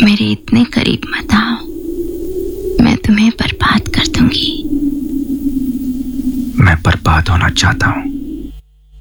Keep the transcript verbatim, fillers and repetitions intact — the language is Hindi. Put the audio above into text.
मेरे इतने करीब मत आओ, मैं तुम्हें बर्बाद कर दूंगी। मैं बर्बाद होना चाहता हूं।